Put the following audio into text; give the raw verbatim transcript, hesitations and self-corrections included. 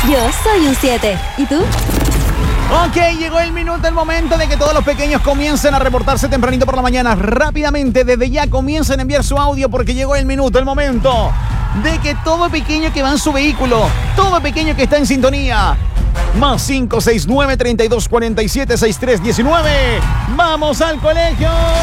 Yo soy un siete. ¿Y tú? Ok, llegó el minuto, el momento de que todos los pequeños comiencen a reportarse tempranito por la mañana. Rápidamente, desde ya comiencen a enviar su audio porque llegó el minuto, el momento de que todo pequeño que va en su vehículo, todo pequeño que está en sintonía, más cinco seis nueve, treinta y dos cuarenta y siete, sesenta y tres diecinueve. ¡Vamos al colegio!